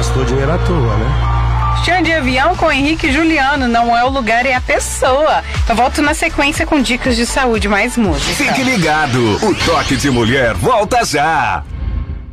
gastou dinheiro à toa, né? Chão de avião com Henrique e Juliano, não é o lugar, é a pessoa. Eu volto na sequência com dicas de saúde, mais música. Fique ligado, o Toque de Mulher volta já.